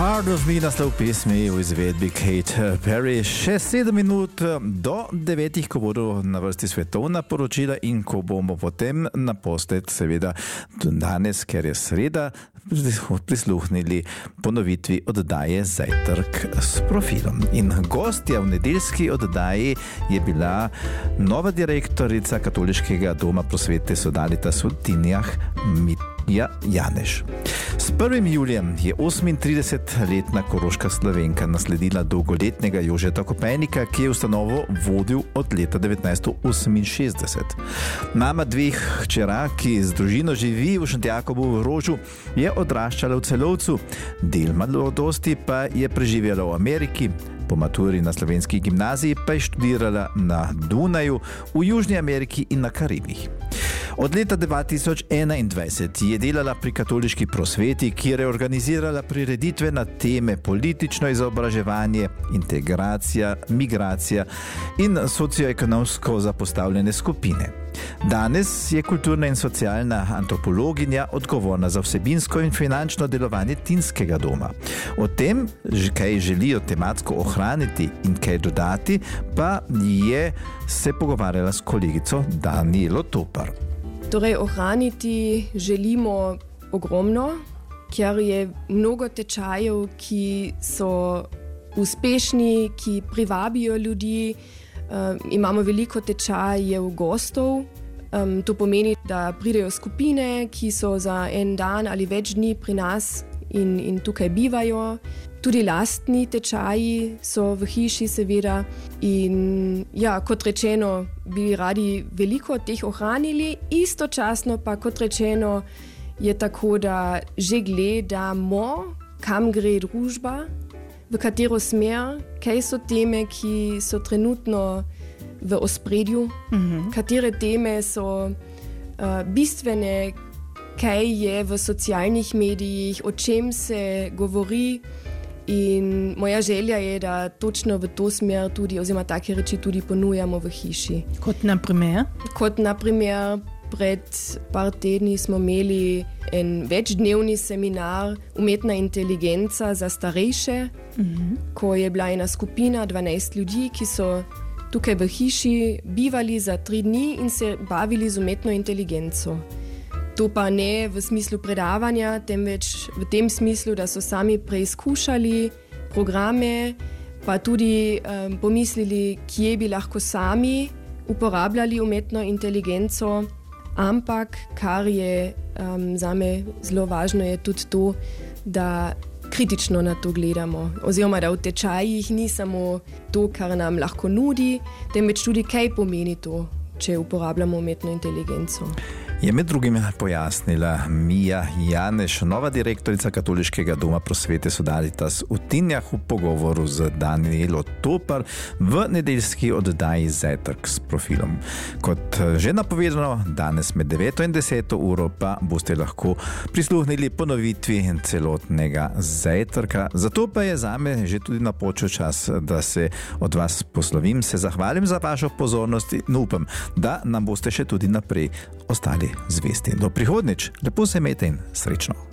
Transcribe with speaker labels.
Speaker 1: Part of Me, naslov pesmi v izvedbi Kate Perry. Še 7 minut do 9, ko bodo na vrsti svetovna poročila in ko bomo potem naposled, seveda danes, ker je sreda, prisluhnili ponovitvi oddaje Zajtrk s profilom. In gostja v nedeljski oddaji je bila nova direktorica Katoliškega doma prosvete Sodalitas v Tinjah, Mitja Janeš. S 1. julijem je 38-letna koroška Slovenka nasledila dolgoletnega Jožeta Kopejnika, ki je ustanovo vodil od leta 1968. Mama dveh hčera, ki z družino živi v Šentjakobu v Rožu, je odraščala v Celovcu, del mladosti pa je preživela v Ameriki. Po maturi na slovenski gimnaziji pa je študirala na Dunaju, v Južni Ameriki in na Karibih. Od leta 2021 je delala pri Katoliški prosveti, kjer je organizirala prireditve na teme politično izobraževanje, integracija, migracija in socioekonomsko zapostavljene skupine. Danes je kulturna in socialna antropologinja odgovorna za vsebinsko in finančno delovanje Tinskega doma. O tem, kaj želijo tematsko ohraniti in kaj dodati, pa je se pogovarjala s kolegico Danijelo Topar.
Speaker 2: Torej, ohraniti želimo ogromno, ker je mnogo tečajev, ki so uspešni, ki privabijo ljudi. Imamo veliko tečajev gostov. To pomeni, da pridejo skupine, ki so za en dan ali več dni pri nas in tukaj bivajo. Tudi lastni tečaji so v hiši, seveda. In ja, kot rečeno, bi radi veliko teh ohranili, istočasno pa, kot rečeno, je tako, da že gledamo, kam gre družba, v katero smer, kaj so teme, ki so trenutno v ospredju, katere teme so bistvene, kaj je v socialnih medijih, o čem se govori. In moja želja je, da točno v to smer tudi, oziroma take reči tudi ponujamo v hiši.
Speaker 3: Kot naprimer?
Speaker 2: Kot naprimer, pred par tedni smo imeli en večdnevni seminar Umetna inteligenca za starejše, ko je bila ena skupina 12 ljudi, ki so tukaj v hiši bivali za 3 dni in se bavili z umetno inteligenco. To pa ne v smislu predavanja, temveč v tem smislu, da so sami preizkušali programe, pa tudi pomislili, kje bi lahko sami uporabljali umetno inteligenco. Ampak, kar je zame zelo važno, je tudi to, da kritično na to gledamo. Oziroma, da v tečajih ni samo to, kar nam lahko nudi, temveč tudi, kaj pomeni to, če uporabljamo umetno inteligenco.
Speaker 1: Je med drugim pojasnila Mitja Janeš, nova direktorica Katoliškega doma prosvete Sodalitas v Tinjah, v pogovoru z Danijelo Topar v nedeljski oddaji Zajtrk s profilom. Kot že napovedano, danes med 9 in 10 uro pa boste lahko prisluhnili ponovitvi celotnega zajtrka. Zato pa je zame že tudi napočil čas, da se od vas poslovim, se zahvalim za vašo pozornost in upam, da nam boste še tudi naprej ostali zvesti. Do prihodnjič, lepo se imejte in srečno.